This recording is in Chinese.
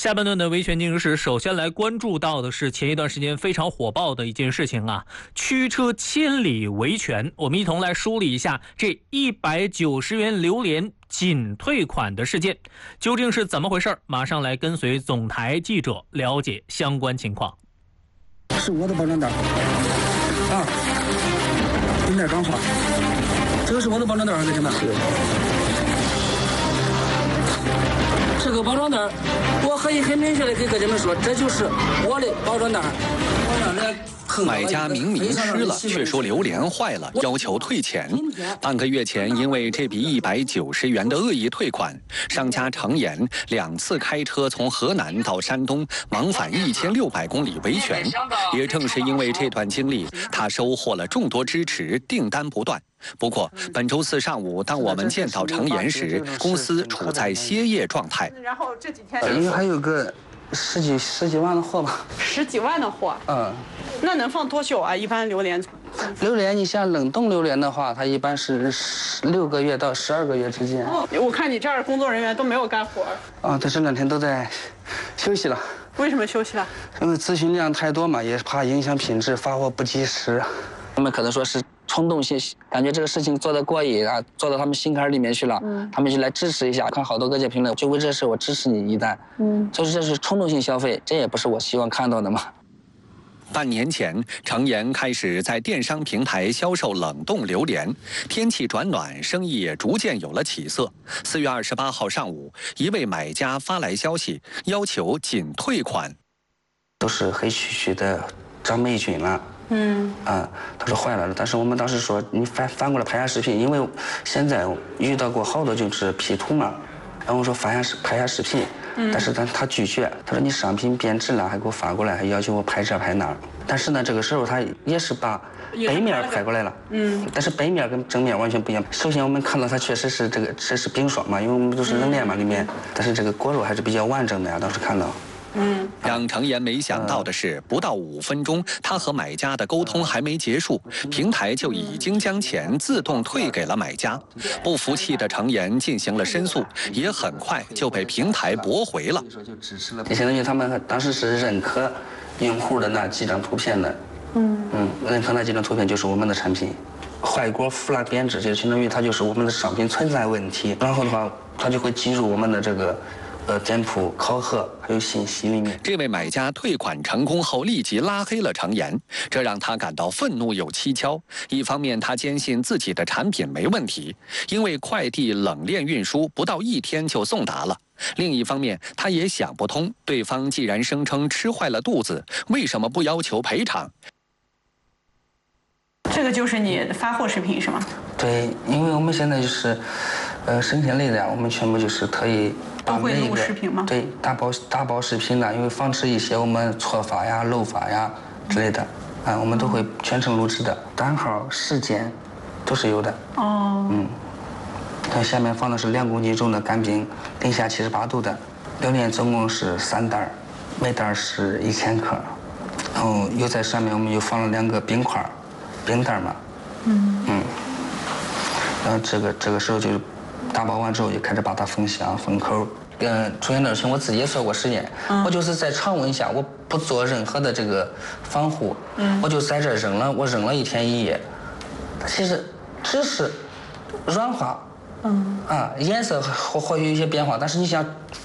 下半段的维权进行时，首先来关注到的是前一段时间非常火爆的一件事情啊，驱车千里维权。我们一同来梳理一下这190元榴莲仅退款的事件究竟是怎么回事？马上来跟随总台记者了解相关情况。 是我的保障单啊，应该刚发，这个是我的保障单还是什么？这个保障单，我可以很明确的给各位们说，这就是我的保障单。 买家明明吃了，却说榴莲坏了，要求退钱。半个月前，因为这笔190元的恶意退款，商家常言2次开车从河南到山东，往返1600公里维权。也正是因为这段经历，他收获了众多支持，订单不断。不过，本周四上午，当我们见到常言时，公司处在歇业状态。 然后这几天， 因为还有个十几万的货吧。 10几万的货。那能放多久啊？一般榴莲。 榴莲，你像冷冻榴莲的话，它一般是6个月到12个月之间。 我看你这儿工作人员都没有干活。 他这2天都在休息了。 为什么休息了？ 因为咨询量太多嘛，也怕影响品质，发货不及时。他们可能说是冲动性，感觉这个事情做得过瘾啊，做到他们心坎里面去了，他们就来支持一下。看好多各界评论，就为这事我支持你一单，就是这是冲动性消费，这也不是我希望看到的嘛。 半年前，常言开始在电商平台销售冷冻榴莲。天气转暖，生意也逐渐有了起色。4月28号上午，一位买家发来消息，要求仅退款。 都是黑黢黢的长霉菌了。他说坏了，但是我们当时说你翻过来拍下视频，因为现在遇到过好多就是 P 图嘛，然后我说拍下视频，但是他拒绝，他说你商品变质了，还给我发过来，还要求我拍这拍那儿。但是呢，这个时候他也是把背面拍过来了，但是背面跟正面完全不一样。首先我们看到它确实是这是冰霜嘛，因为我们都是冷链嘛里面，但是这个果肉还是比较完整的呀，当时看到。 让常言没想到的是，不到5分钟，他和买家的沟通还没结束，平台就已经将钱自动退给了买家。不服气的常言进行了申诉，也很快就被平台驳回了。 也相当于他们当时是认可用户的那几张图片的，认可那几张图片就是我们的产品。坏锅腐烂变质，就相当于它就是我们的商品存在问题，然后的话，它就会进入我们的这个。店铺考核还有信息里面， 这位买家退款成功后立即拉黑了常言，这让他感到愤怒又蹊跷。一方面，他坚信自己的产品没问题，因为快递冷链运输不到1天就送达了；另一方面，他也想不通，对方既然声称吃坏了肚子，为什么不要求赔偿？ 这个就是你发货视频是吗？ 对，因为我们现在就是，生鲜类的呀，我们全部就是特意。 都会录视频吗？ 对，大包视频的，因为防止一些我们错发呀、漏发呀之类的，我们都会全程录制的，单号、时间都是有的。它下面放的是2公斤重的干冰，零下78度的榴莲，总共是3袋，每袋是1000克，然后又在上面我们又放了2个冰块，冰袋嘛。然后这个时候就。打包完之后，就开始把它封箱、封口。出现这情我自己也做过实验，我就是在常温下，我不做任何的这个防护，我就在这扔了1天1夜，其实只是软化，颜色或许有一些变化，但是你想